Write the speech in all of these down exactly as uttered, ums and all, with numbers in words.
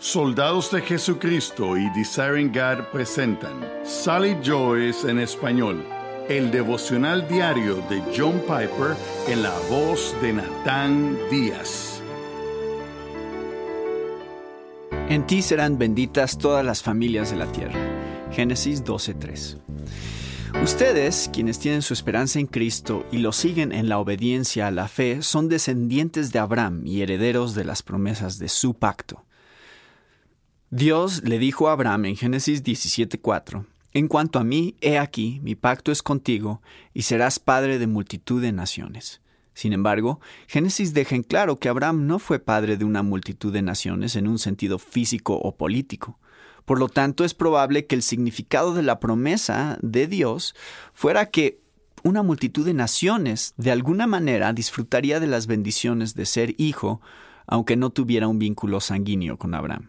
Soldados de Jesucristo y Desiring God presentan Sally Joyce en español, el devocional diario de John Piper en la voz de Natán Díaz. En ti serán benditas todas las familias de la tierra. Génesis doce tres. Ustedes, quienes tienen su esperanza en Cristo y lo siguen en la obediencia a la fe, son descendientes de Abraham y herederos de las promesas de su pacto. Dios le dijo a Abraham en Génesis diecisiete cuatro, «En cuanto a mí, he aquí, mi pacto es contigo, y serás padre de multitud de naciones». Sin embargo, Génesis deja en claro que Abraham no fue padre de una multitud de naciones en un sentido físico o político. Por lo tanto, es probable que el significado de la promesa de Dios fuera que una multitud de naciones, de alguna manera, disfrutaría de las bendiciones de ser hijo, aunque no tuviera un vínculo sanguíneo con Abraham.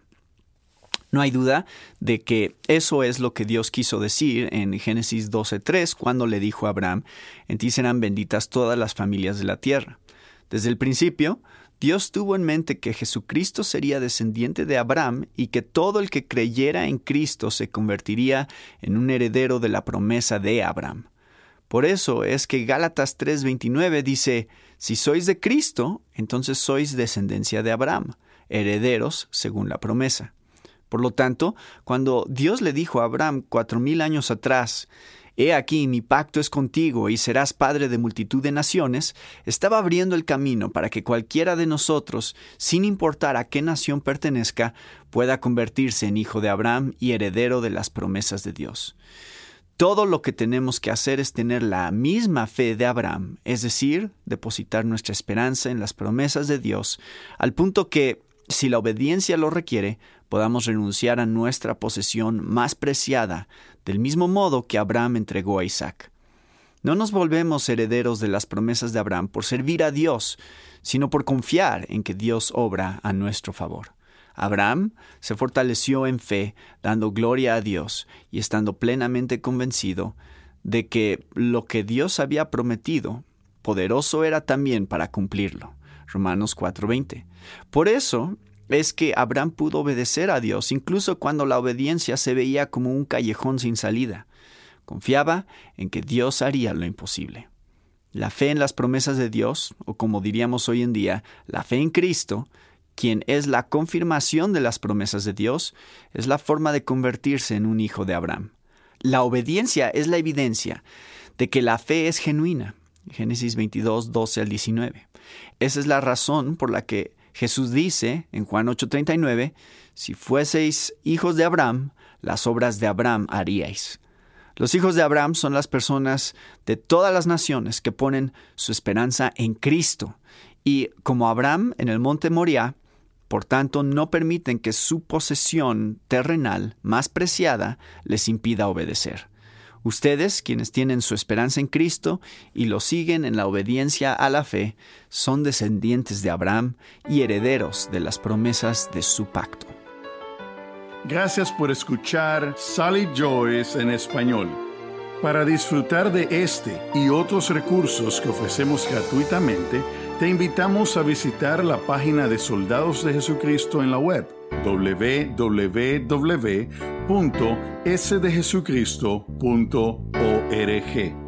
No hay duda de que eso es lo que Dios quiso decir en Génesis doce tres cuando le dijo a Abraham, «En ti serán benditas todas las familias de la tierra». Desde el principio, Dios tuvo en mente que Jesucristo sería descendiente de Abraham y que todo el que creyera en Cristo se convertiría en un heredero de la promesa de Abraham. Por eso es que Gálatas tres veintinueve dice, «Si sois de Cristo, entonces sois descendencia de Abraham, herederos según la promesa». Por lo tanto, cuando Dios le dijo a Abraham cuatro mil años atrás, «He aquí, mi pacto es contigo y serás padre de multitud de naciones», estaba abriendo el camino para que cualquiera de nosotros, sin importar a qué nación pertenezca, pueda convertirse en hijo de Abraham y heredero de las promesas de Dios. Todo lo que tenemos que hacer es tener la misma fe de Abraham, es decir, depositar nuestra esperanza en las promesas de Dios, al punto que, si la obediencia lo requiere, podamos renunciar a nuestra posesión más preciada, del mismo modo que Abraham entregó a Isaac. No nos volvemos herederos de las promesas de Abraham por servir a Dios, sino por confiar en que Dios obra a nuestro favor. Abraham se fortaleció en fe, dando gloria a Dios y estando plenamente convencido de que lo que Dios había prometido, poderoso era también para cumplirlo. Romanos cuatro veinte. Por eso es que Abraham pudo obedecer a Dios, incluso cuando la obediencia se veía como un callejón sin salida. Confiaba en que Dios haría lo imposible. La fe en las promesas de Dios, o como diríamos hoy en día, la fe en Cristo, quien es la confirmación de las promesas de Dios, es la forma de convertirse en un hijo de Abraham. La obediencia es la evidencia de que la fe es genuina. Génesis veintidós, doce al diecinueve. Esa es la razón por la que Jesús dice en Juan ocho treinta y nueve, «Si fueseis hijos de Abraham, las obras de Abraham haríais». Los hijos de Abraham son las personas de todas las naciones que ponen su esperanza en Cristo. Y como Abraham en el monte Moriah, por tanto, no permiten que su posesión terrenal más preciada les impida obedecer. Ustedes, quienes tienen su esperanza en Cristo y lo siguen en la obediencia a la fe, son descendientes de Abraham y herederos de las promesas de su pacto. Gracias por escuchar Sally Joyce en español. Para disfrutar de este y otros recursos que ofrecemos gratuitamente, te invitamos a visitar la página de Soldados de Jesucristo en la web, doble u doble u doble u punto s de jesucristo punto org.